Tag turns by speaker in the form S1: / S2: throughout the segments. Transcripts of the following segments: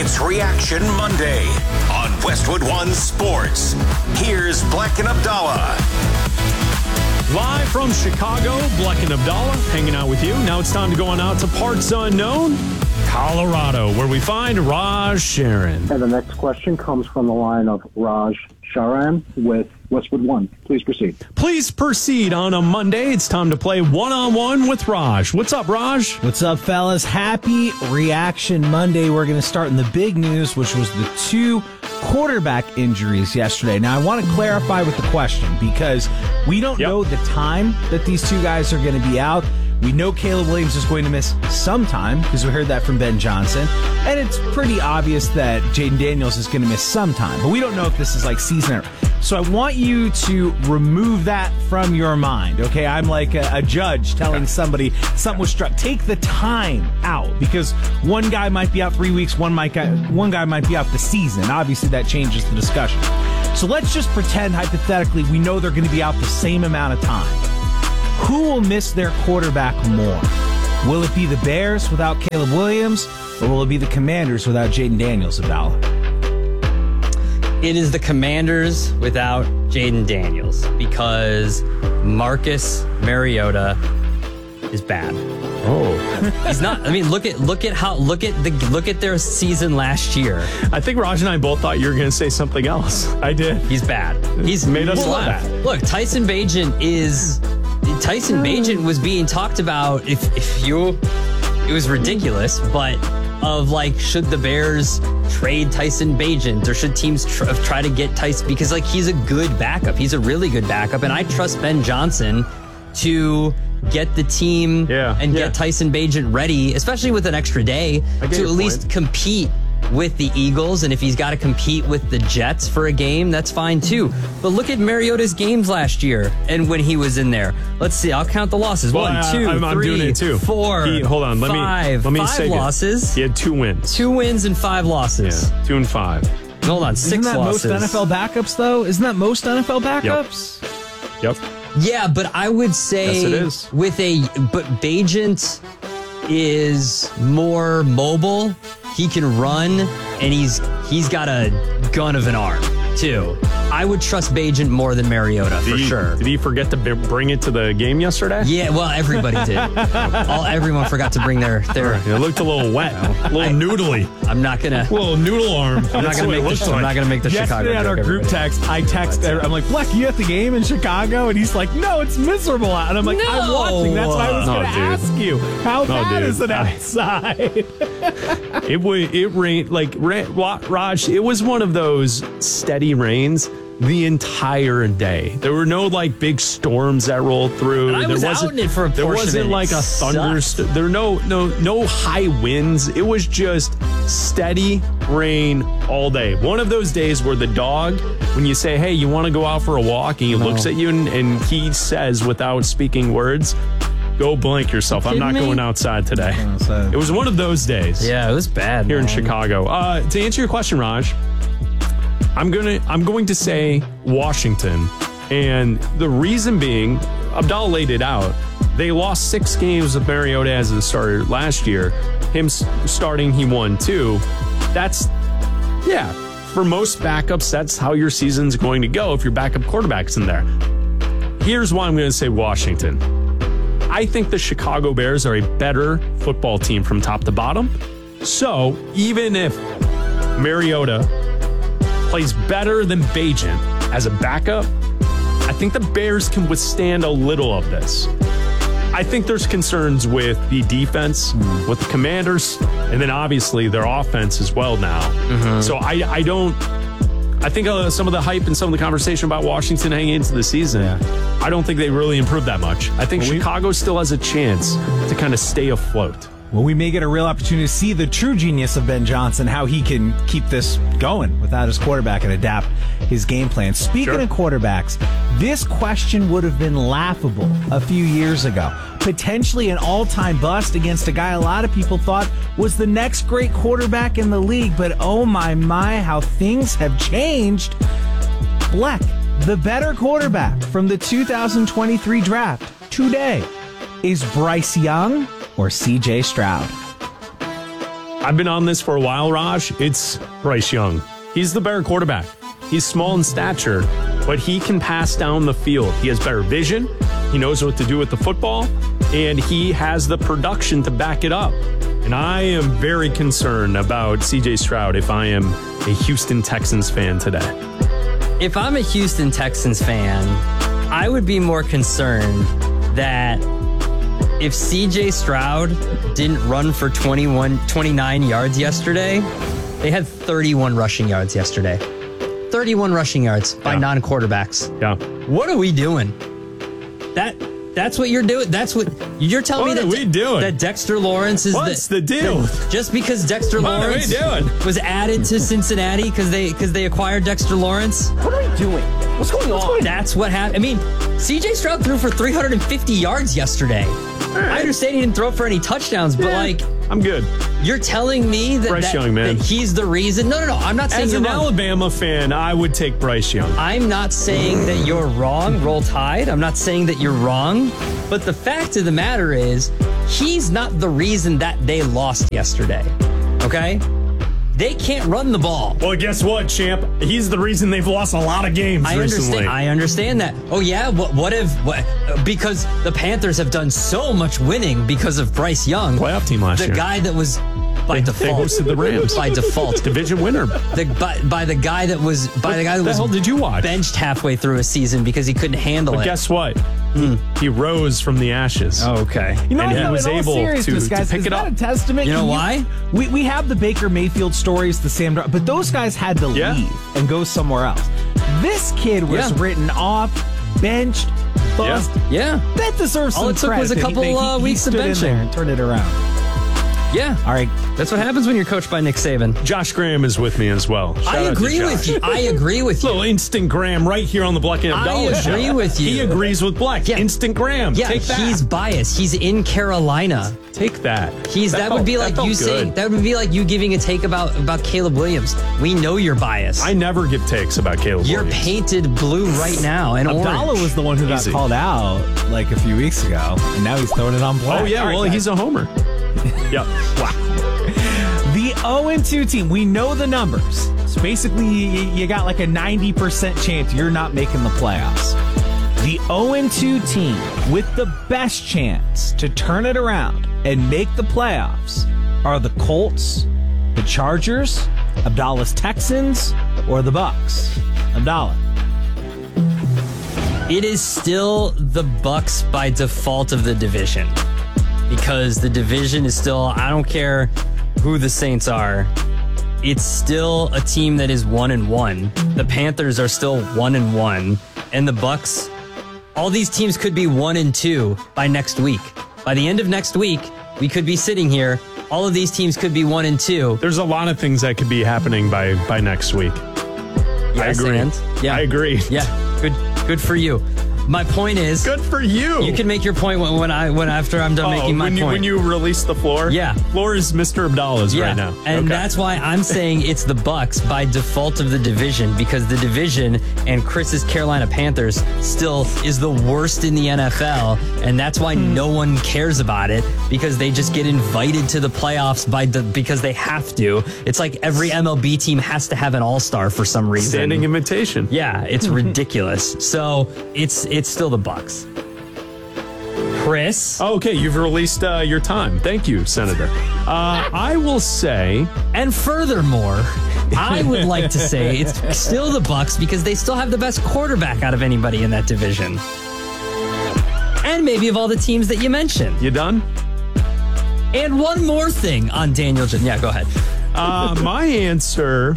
S1: It's Reaction Monday on Westwood One Sports. Here's Black and Abdallah.
S2: Live from Chicago, Black and Abdallah hanging out with you. Now it's time to go on out to parts unknown, Colorado, where we find Raj Sharon.
S3: And the next question comes from the line of Raj Sharan with Westwood One. Please proceed.
S2: Please proceed on a Monday. It's time to play one-on-one with Raj. What's up, Raj?
S4: What's up, fellas? Happy Reaction Monday. We're going to start in the big news, which was the two quarterback injuries yesterday. Now, I want to clarify with the question because we don't know the time that these two guys are going to be out. We know Caleb Williams is going to miss some time because we heard that from Ben Johnson. And it's pretty obvious that Jaden Daniels is going to miss some time. But we don't know if this is like season. So I want you to remove that from your mind, okay? I'm like a judge telling somebody something was struck. Take the time out because one guy might be out 3 weeks, one guy might be out the season. Obviously, that changes the discussion. So let's just pretend, hypothetically, we know they're going to be out the same amount of time. Who will miss their quarterback more? Will it be the Bears without Caleb Williams, or will it be the Commanders without Jaden Daniels, Abdallah?
S5: It is the Commanders without Jaden Daniels because Marcus Mariota is bad.
S2: Oh,
S5: he's not. I mean, look at their season last year.
S2: I think Raj and I both thought you were going to say something else. I did.
S5: He's bad. He's
S2: made us laugh.
S5: Look, Tyson Bagent was being talked about. It was ridiculous, but of like, should the Bears trade Tyson Bagent or should teams try to get Tyson because like he's a good backup. He's a really good backup, and I trust Ben Johnson to get the team get Tyson Bagent ready, especially with an extra day to at least compete with the Eagles. And if he's got to compete with the Jets for a game, that's fine too. But look at Mariota's games last year and when he was in there. Let's see. I'll count the losses.
S2: Well,
S5: 1, 2,
S2: I'm
S5: 3,
S2: doing it too.
S5: 4,
S2: hold on. Let me
S5: five losses.
S2: He had 2 wins.
S5: 2 wins and 5 losses.
S2: Yeah, 2 and 5.
S5: Hold on, 6
S4: Isn't that
S5: losses.
S4: most NFL backups, though? Isn't that most NFL backups?
S2: Yep.
S5: Yeah, but I would say
S2: yes, it is.
S5: But Bagent is more mobile. He can run, and he's got a gun of an arm too. I would trust Bagent more than Mariota for sure.
S2: Did he forget to bring it to the game yesterday?
S5: Yeah, well, everybody did. Everyone forgot to bring their.
S2: It looked a little wet, a little noodly.
S5: I'm not gonna.
S2: Little noodle arm.
S5: I'm not gonna make the Chicago.
S4: Yesterday on our group text, I texted. I'm like, Black, you at the game in Chicago? And he's like, no, it's miserable out. And I'm like, I'm watching. That's why I was going to ask you. How bad is it outside?
S2: It rained like Raj. It was one of those steady rains the entire day. There were no like big storms that rolled through.
S5: And I was out in it for a portion.
S2: There wasn't like a thunderstorm. There were no high winds. It was just steady rain all day. One of those days where the dog, when you say, "Hey, you want to go out for a walk?" and he looks at you and he says without speaking words, "Go blank yourself. I'm not going outside today." It was one of those days.
S5: Yeah, it was bad
S2: here in Chicago. To answer your question, Raj, I'm going to say Washington, and the reason being, Abdallah laid it out. They lost 6 games with Mariota as the starter last year. Him starting, he won 2. For most backups, that's how your season's going to go if your backup quarterback's in there. Here's why I'm going to say Washington. I think the Chicago Bears are a better football team from top to bottom. So even if Mariota plays better than Bagent as a backup, I think the Bears can withstand a little of this. I think there's concerns with the defense, with the Commanders, and then obviously their offense as well now. Mm-hmm. So I think some of the hype and some of the conversation about Washington hanging into the season, I don't think they really improved that much. I think Chicago still has a chance to kind of stay afloat.
S4: Well, we may get a real opportunity to see the true genius of Ben Johnson, how he can keep this going without his quarterback and adapt his game plan. Speaking of quarterbacks, this question would have been laughable a few years ago. Potentially an all-time bust against a guy a lot of people thought was the next great quarterback in the league. But oh my, how things have changed. Bleck, the better quarterback from the 2023 draft today is Bryce Young or C.J. Stroud?
S2: I've been on this for a while, Raj. It's Bryce Young. He's the better quarterback. He's small in stature, but he can pass down the field. He has better vision. He knows what to do with the football, and he has the production to back it up. And I am very concerned about CJ Stroud if I am a Houston Texans fan today.
S5: If I'm a Houston Texans fan, I would be more concerned that if CJ Stroud didn't run for 29 yards yesterday, they had 31 rushing yards yesterday. 31 rushing yards by non-quarterbacks.
S2: Yeah.
S5: What are we doing? That's what you're doing. That's what you're telling me.
S2: What are we doing?
S5: That Dexter Lawrence is
S2: What's the deal?
S5: Just because Dexter Lawrence was added to Cincinnati because they acquired Dexter Lawrence.
S6: What are we doing? What's going on?
S5: That's what happened. I mean, CJ Stroud threw for 350 yards yesterday.
S2: Right.
S5: I understand he didn't throw for any touchdowns, but
S2: I'm good.
S5: You're telling me
S2: Bryce Young, man.
S5: that he's the reason? No. I'm not saying
S2: As
S5: you're
S2: an
S5: wrong.
S2: Alabama fan, I would take Bryce Young.
S5: I'm not saying that you're wrong. Roll Tide. I'm not saying that you're wrong. But the fact of the matter is, he's not the reason that they lost yesterday. Okay? They can't run the ball.
S2: Well, guess what, champ? He's the reason they've lost a lot of games recently.
S5: I understand that. Oh, yeah? What because the Panthers have done so much winning because of Bryce Young.
S2: Playoff team last year.
S5: The guy that was... By default,
S2: they hosted the Rams.
S5: By default,
S2: division winner.
S5: By the guy that was
S2: hell did you watch?
S5: Benched halfway through a season because he couldn't handle it.
S2: Guess what? He rose from the ashes.
S5: Oh, okay.
S4: You know,
S2: and he was able to pick it up.
S4: A testament.
S5: You know why?
S4: We have the Baker Mayfield stories, the Sam, but those guys had to leave and go somewhere else. This kid was written off, benched, buzzed.
S5: Yeah.
S4: That deserves some credit.
S5: All it took was a couple weeks of benching
S4: there and turned it around.
S5: Yeah.
S4: All right.
S5: That's what happens when you're coached by Nick Saban.
S2: Josh Graham is with me as well.
S5: I agree with you.
S2: Little instant Graham right here on the Black and Abdallah show.
S5: I agree with you.
S2: He agrees with Black. Yeah. Instant Graham.
S5: Yeah,
S2: take that.
S5: He's biased. He's in Carolina.
S2: Take that.
S5: That would be like you saying. That would be like you giving a take about Caleb Williams. We know you're biased.
S2: I never give takes about Caleb
S5: Williams. You're painted blue right now and
S4: Abdallah
S5: orange.
S4: was the one who got called out like a few weeks ago, and now he's throwing it on Black.
S2: Oh yeah, well he's a homer. Yep. Wow.
S4: The 0-2 team, we know the numbers. So basically, you got like a 90% chance you're not making the playoffs. The 0-2 team with the best chance to turn it around and make the playoffs are the Colts, the Chargers, Abdallah's Texans, or the Bucks. Abdallah.
S5: It is still the Bucks by default of the division. Because the division is still, I don't care who the Saints are, it's still a team that is 1-1. The Panthers are still 1-1. And the Bucks, all these teams could be 1-2 by next week. By the end of next week, we could be sitting here. All of these teams could be 1-2.
S2: There's a lot of things that could be happening by next week.
S5: Yes,
S2: I agree.
S5: Yeah.
S2: I agree.
S5: Yeah, good for you. My point is,
S2: good for you.
S5: You can make your point when after I'm done making my point.
S2: When you release the floor,
S5: yeah,
S2: floor is Mr. Abdallah's right now,
S5: and that's why I'm saying it's the Bucks by default of the division, because the division and Chris's Carolina Panthers still is the worst in the NFL, and that's why no one cares about it, because they just get invited to the playoffs because they have to. It's like every MLB team has to have an all-star for some reason.
S2: Standing invitation.
S5: Yeah, it's ridiculous. So it's still the Bucks. Chris?
S2: Okay, you've released your time. Thank you, Senator. I will say...
S5: And furthermore, I would like to say it's still the Bucks because they still have the best quarterback out of anybody in that division. And maybe of all the teams that you mentioned.
S2: You done?
S5: And one more thing on Daniel Jones. Yeah, go ahead.
S2: My answer...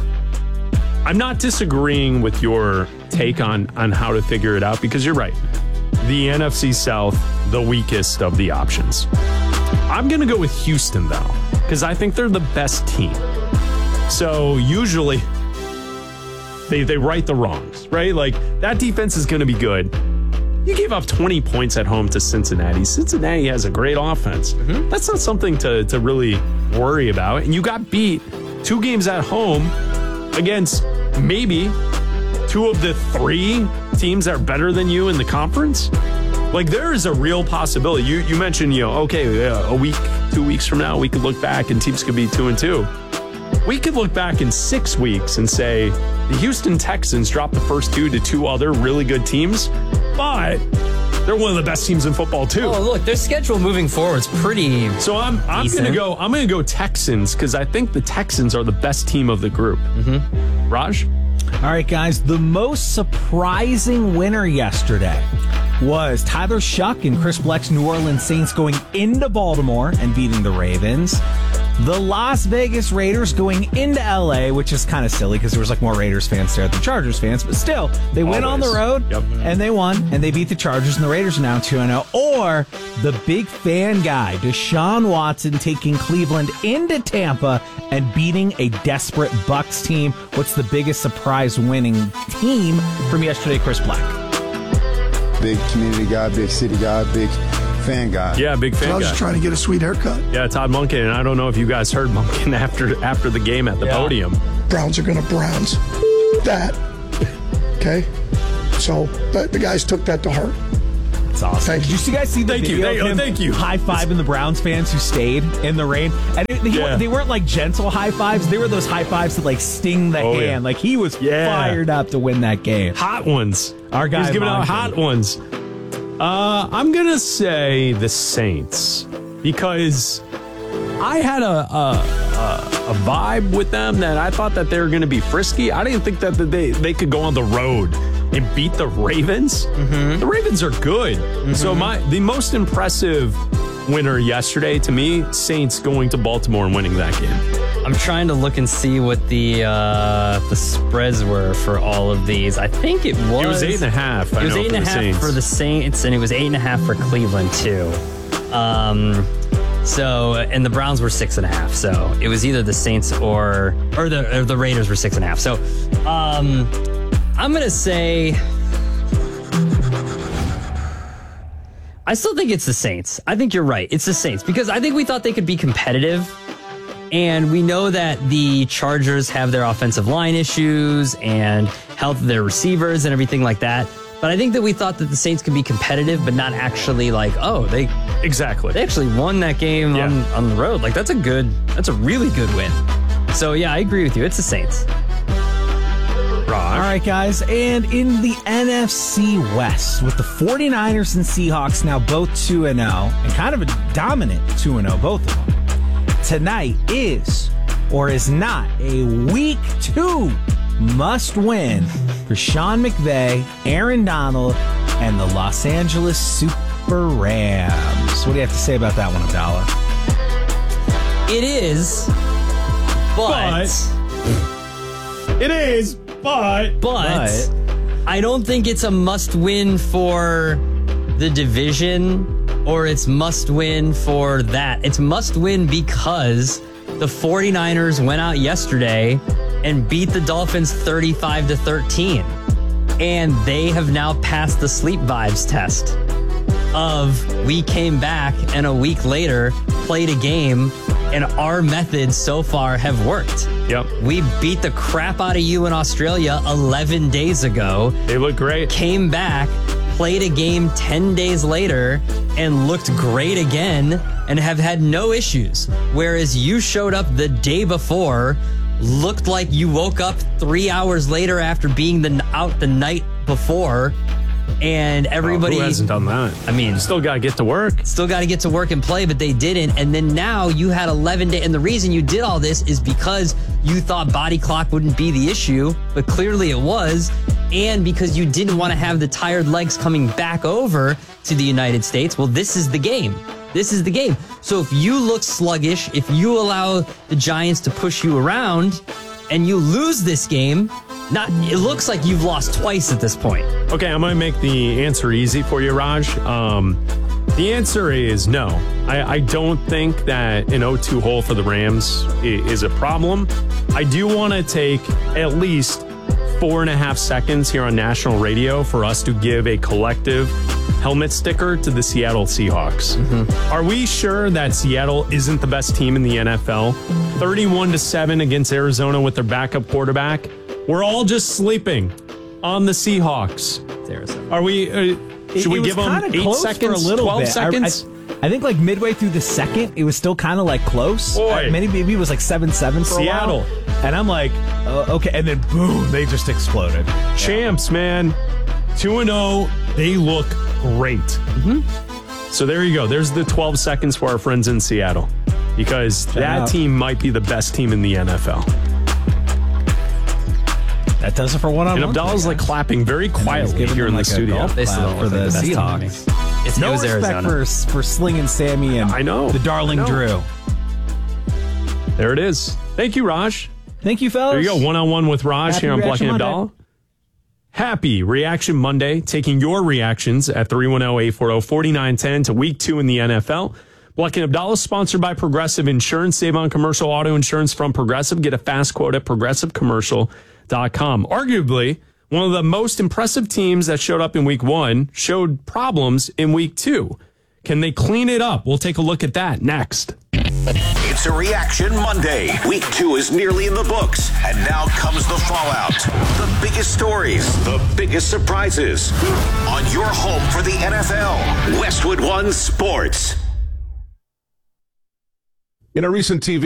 S2: I'm not disagreeing with your take on how to figure it out, because you're right. The NFC South, the weakest of the options. I'm going to go with Houston, though, because I think they're the best team. So usually they right the wrongs, right? Like, that defense is going to be good. You gave up 20 points at home to Cincinnati. Cincinnati has a great offense. Mm-hmm. That's not something to really worry about. And you got beat 2 games at home against maybe 2 of the 3 teams that are better than you in the conference. Like, there is a real possibility. You mentioned, a week, 2 weeks from now, we could look back and teams could be 2-2. We could look back in 6 weeks and say the Houston Texans dropped the first two to two other really good teams, but they're one of the best teams in football too.
S5: Oh, look, their schedule moving forward is pretty.
S2: So I'm gonna go Texans because I think the Texans are the best team of the group. Mm-hmm. Raj?
S4: All right, guys. The most surprising winner yesterday was Tyler Shuck and Chris Bleck's New Orleans Saints going into Baltimore and beating the Ravens. The Las Vegas Raiders going into LA, which is kind of silly because there was like more Raiders fans there than Chargers fans, but still, they went on the road and they won and they beat the Chargers, and the Raiders are now 2-0. Or the big fan guy, Deshaun Watson, taking Cleveland into Tampa and beating a desperate Bucs team. What's the biggest surprise winning team from yesterday, Chris Bleck?
S7: Big community guy, big city guy, big fan guy.
S2: Yeah, big fan guy.
S8: I was just trying to get a sweet haircut.
S2: Yeah, Todd Monken, and I don't know if you guys heard Monken after the game at the podium.
S8: Browns are going to Browns. That. Okay? So the guys took that to heart.
S4: That's awesome.
S8: Thank you.
S4: Did you guys see the video of him
S2: thank you.
S4: high-fiving the Browns fans who stayed in the rain? And they weren't like gentle high fives. They were those high fives that like sting the hand.
S2: Yeah.
S4: Like he was fired up to win that game.
S2: Hot ones.
S4: Our guy
S2: was giving out hot ones. I'm going to say the Saints because I had a vibe with them that I thought that they were going to be frisky. I didn't think that they could go on the road and beat the Ravens. Mm-hmm. The Ravens are good. Mm-hmm. So the most impressive winner yesterday to me, Saints going to Baltimore and winning that game.
S5: I'm trying to look and see what the spreads were for all of these. I think it was
S2: 8.5.
S5: It was 8.5 for the Saints, and it was 8.5 for Cleveland too. So, and the Browns were 6.5. So it was either the Saints or the Raiders were 6.5. So, I'm gonna say, I still think it's the Saints. I think you're right. It's the Saints because I think we thought they could be competitive. And we know that the Chargers have their offensive line issues and health of their receivers and everything like that. But I think that we thought that the Saints could be competitive, but not actually like, they actually won that game on the road. Like that's a really good win. So yeah, I agree with you. It's the Saints.
S4: All right, guys. And in the NFC West, with the 49ers and Seahawks now both 2-0 and kind of a dominant 2-0, both of them. Tonight is or is not a week 2 must win for Sean McVay, Aaron Donald, and the Los Angeles Super Rams. What do you have to say about that one, Abdallah?
S5: It is, but I don't think it's a must win for the division. Or it's must win for that. It's must win because the 49ers went out yesterday and beat the Dolphins 35-13. And they have now passed the sleep vibes test of we came back and a week later played a game and our methods so far have worked.
S2: Yep.
S5: We beat the crap out of you in Australia 11 days ago.
S2: They look great.
S5: Came back, played a game 10 days later and looked great again and have had no issues. Whereas you showed up the day before, looked like you woke up 3 hours later after being out the night before, and everybody...
S2: who hasn't done that?
S5: I mean...
S2: Still got to get to work.
S5: Still got to get to work and play, but they didn't. And then now you had 11 days. And the reason you did all this is because you thought body clock wouldn't be the issue, but clearly it was. And because you didn't want to have the tired legs coming back over to the United States. Well, this is the game. This is the game. So if you look sluggish, if you allow the Giants to push you around and you lose this game, it looks like you've lost twice at this point.
S2: Okay, I'm going to make the answer easy for you, Raj. The answer is no. I don't think that an 0-2 hole for the Rams is a problem. I do want to take at least 4.5 seconds here on national radio for us to give a collective helmet sticker to the Seattle Seahawks. Mm-hmm. Are we sure that Seattle isn't the best team in the NFL? 31-7 against Arizona with their backup quarterback. We're all just sleeping on the Seahawks.
S5: It's Arizona.
S2: Are we? Should we give them 8 seconds, 12 seconds?
S4: I think like midway through the second, it was still kind of like close. Maybe it was like 7-7 for
S2: Seattle.
S4: a while. And I'm like, okay. And then boom, they just exploded.
S2: Champs, man. 2-0. They look great. So there you go. There's the 12 seconds for our friends in Seattle. Because that team might be the best team in the NFL.
S4: That does it for one-on-one.
S2: And Abdallah's like clapping very quietly here in the studio.
S5: They still don't
S4: for
S5: look
S4: the
S5: like the
S4: Seahawks.
S5: It was
S4: respect
S5: Arizona.
S4: for Sling and Sammy and the darling Drew.
S2: There it is. Thank you, Raj.
S4: Thank you, fellas.
S2: There you go. One-on-one with Raj
S4: Happy
S2: here on
S4: Reaction
S2: Black and
S4: Monday.
S2: Abdallah. Happy Reaction Monday. Taking your reactions at 310-840-4910 to Week 2 in the NFL. Black and Abdallah sponsored by Progressive Insurance. Save on commercial auto insurance from Progressive. Get a fast quote at progressivecommercial.com. Arguably, one of the most impressive teams that showed up in Week 1 showed problems in Week 2. Can they clean it up? We'll take a look at that next.
S1: It's a Reaction Monday. Week 2 is nearly in the books, and now comes the fallout. The biggest stories, the biggest surprises. On your home for the NFL, Westwood One Sports.
S9: In a recent TV